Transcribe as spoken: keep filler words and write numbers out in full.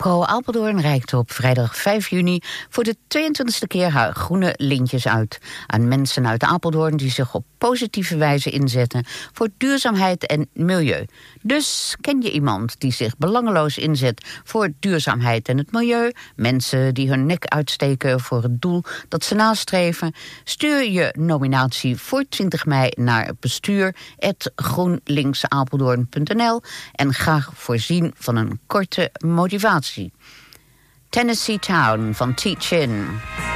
Alco Apeldoorn reikt op vrijdag vijf juni voor de tweeëntwintigste keer haar groene lintjes uit aan mensen uit Apeldoorn die zich op positieve wijze inzetten voor duurzaamheid en milieu. Dus ken je iemand die zich belangeloos inzet voor duurzaamheid en het milieu, mensen die hun nek uitsteken voor het doel dat ze nastreven? Stuur je nominatie voor twintig mei naar bestuur apenstaartje groenlinksapeldoorn punt n l en graag voorzien van een korte motivatie. Tennessee Town van Teach In.